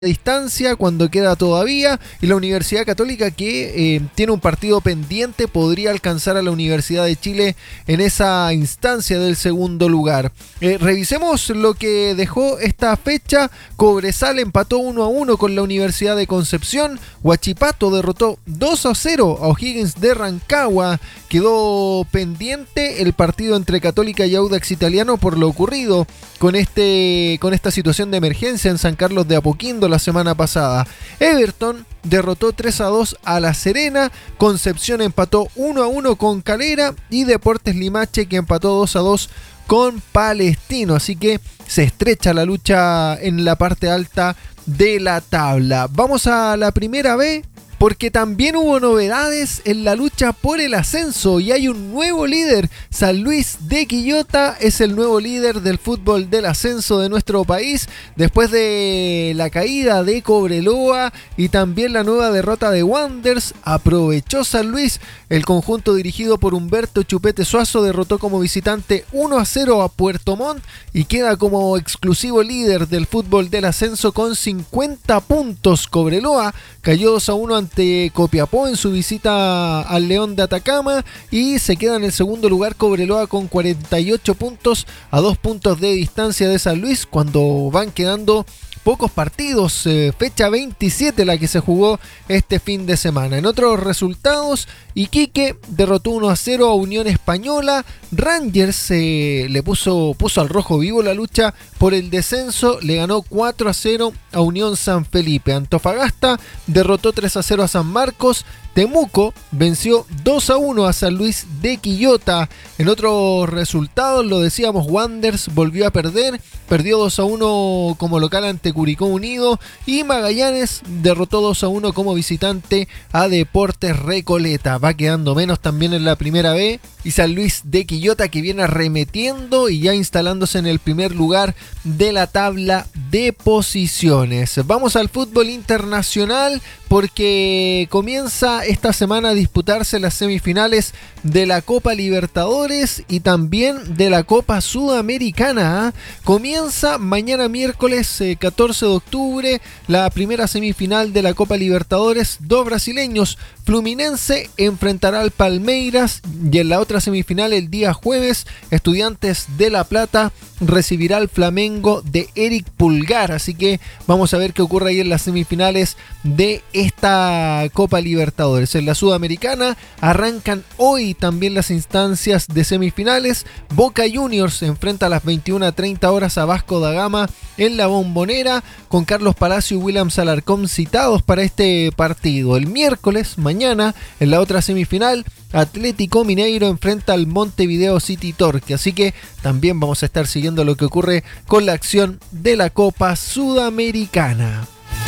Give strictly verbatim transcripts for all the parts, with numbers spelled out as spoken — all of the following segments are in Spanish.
distancia cuando queda todavía, y la Universidad Católica que eh, tiene un partido pendiente podría alcanzar a la Universidad de Chile en esa instancia del segundo lugar. Eh, revisemos lo que dejó esta fecha. Cobresal empató uno a uno con la Universidad de Concepción. Huachipato derrotó dos a cero a O'Higgins de Rancagua. Quedó pendiente el partido entre Católica y Audax Italiano por lo ocurrido con, este, con esta situación de emergencia en San Carlos de Apoquindo la semana pasada. Everton derrotó tres a dos a La Serena. Concepción empató uno a uno con Calera. Y Deportes Limache que empató dos a dos con Palestino. Así que se estrecha la lucha en la parte alta de la tabla. Vamos a la primera B, porque también hubo novedades en la lucha por el ascenso y hay un nuevo líder. San Luis de Quillota es el nuevo líder del fútbol del ascenso de nuestro país, después de la caída de Cobreloa y también la nueva derrota de Wanderers. Aprovechó San Luis. El conjunto dirigido por Humberto Chupete Suazo derrotó como visitante uno a cero a Puerto Montt y queda como exclusivo líder del fútbol del ascenso con cincuenta puntos. Cobreloa cayó dos a uno ante Copiapó en su visita al León de Atacama y se queda en el segundo lugar Cobreloa con cuarenta y ocho puntos, a dos puntos de distancia de San Luis cuando van quedando pocos partidos. eh, fecha veintisiete la que se jugó este fin de semana. En otros resultados, Iquique derrotó uno a cero a Unión Española. Rangers eh, le puso, puso al rojo vivo la lucha por el descenso, le ganó cuatro a cero a Unión San Felipe. Antofagasta derrotó tres a cero a San Marcos. Temuco venció dos a uno a San Luis de Quillota. En otros resultados, lo decíamos, Wanderers volvió a perder, perdió dos a uno como local ante Curicó Unido, y Magallanes derrotó dos a uno como visitante a Deportes Recoleta. Va quedando menos también en la primera B, y San Luis de Quillota que viene arremetiendo y ya instalándose en el primer lugar de la tabla de posiciones. Vamos al fútbol internacional, porque comienza esta semana a disputarse las semifinales de la Copa Libertadores y también de la Copa Sudamericana. Comienza mañana miércoles eh, catorce de octubre la primera semifinal de la Copa Libertadores. Dos brasileños, Fluminense enfrentará al Palmeiras, y en la otra semifinal el día jueves Estudiantes de La Plata recibirá al Flamengo de Eric Pulgar. Así que vamos a ver qué ocurre ahí en las semifinales de esta Copa Libertadores. En la Sudamericana arrancan hoy también las instancias de semifinales. Boca Juniors se enfrenta a las veintiuna treinta horas a Vasco da Gama en la Bombonera, con Carlos Palacio y William Alarcón citados para este partido. El miércoles, mañana, en la otra semifinal, Atlético Mineiro enfrenta al Montevideo City Torque. Así que también vamos a estar siguiendo lo que ocurre con la acción de la Copa Sudamericana.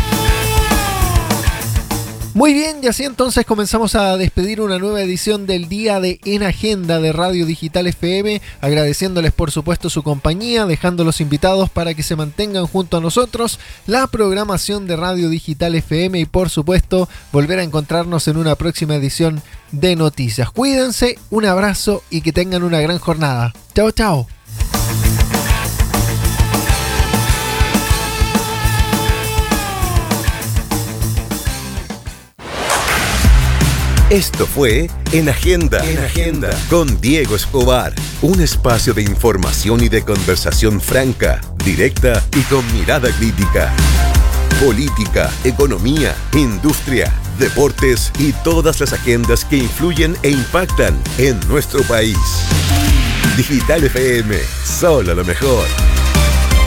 Muy bien, y así entonces comenzamos a despedir una nueva edición del día de En Agenda de Radio Digital F M, agradeciéndoles por supuesto su compañía, dejando los invitados para que se mantengan junto a nosotros, la programación de Radio Digital F M y por supuesto volver a encontrarnos en una próxima edición de Noticias. Cuídense, un abrazo y que tengan una gran jornada. Chao, chao. Esto fue En Agenda, En Agenda con Diego Escobar, un espacio de información y de conversación franca, directa y con mirada crítica. Política, economía, industria, deportes y todas las agendas que influyen e impactan en nuestro país. Digital F M, solo lo mejor.